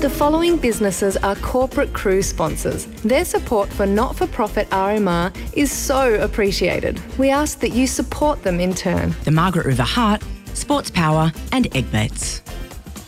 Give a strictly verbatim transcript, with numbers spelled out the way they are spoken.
The following businesses are corporate cruise sponsors. Their support for not-for-profit R M R is so appreciated. We ask that you support them in turn. The Margaret River Heart, Sports Power and Egg Mates.